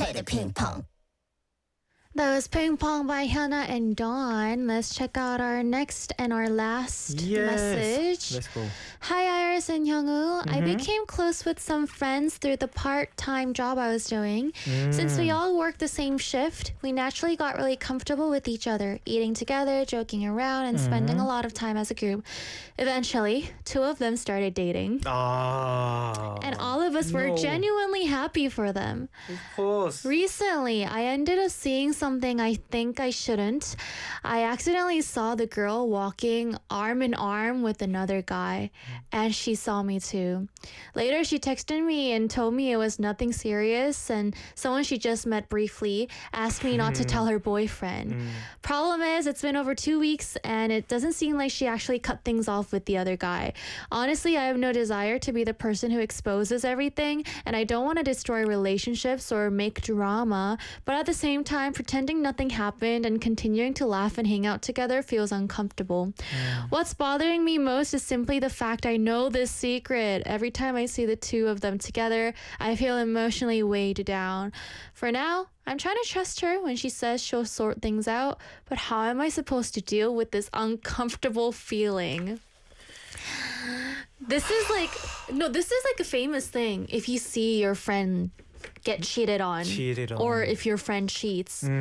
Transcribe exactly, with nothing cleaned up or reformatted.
play the ping pong. That was Ping Pong by Hyuna and Dawn. Let's check out our next and our last Yes. message. Let's go. Hi, Iris and Hyungwoo. I Mhm. became close with some friends through the part-time job I was doing. Since we Mm. all worked the same shift, we naturally got really comfortable with each other, eating together, joking around, and spending a lot of time as a group. Eventually, two of them started dating. Ah. And all of us were no. genuinely happy for them. Of course. Recently, I ended up seeing something I think I shouldn't. I accidentally saw the girl walking arm in arm with another guy, and she saw me too. Later, she texted me and told me it was nothing serious, and someone she just met briefly asked me not to tell her boyfriend. Problem is, it's been over two weeks, and it doesn't seem like she actually cut things off with the other guy. Honestly, I have no desire to be the person who exposes everything, and I don't want to destroy relationships or make drama, but at the same time, pretending nothing happened and continuing to laugh and hang out together feels uncomfortable. What's bothering me most is simply the fact I know this secret. Every time I see the two of them together, I feel emotionally weighed down. For now, I'm trying to trust her when she says she'll sort things out, but how am I supposed to deal with this uncomfortable feeling? This is like, no, this is like a famous thing. If you see your friend get cheated on, Cheated on. or if your friend cheats,